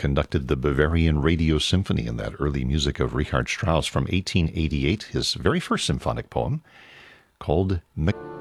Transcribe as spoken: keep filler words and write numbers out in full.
conducted the Bavarian Radio Symphony in that early music of Richard Strauss from eighteen eighty-eight, his very first symphonic poem called Macbeth.